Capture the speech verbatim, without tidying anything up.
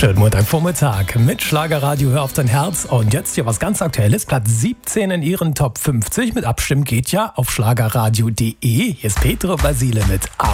Schönen Montagvormittag mit Schlagerradio, hör auf dein Herz. Und jetzt hier was ganz Aktuelles, Platz siebzehn in ihren Top fünfzig. Mit Abstimmen geht ja auf schlagerradio punkt de. Hier ist Petro Basile mit Ab.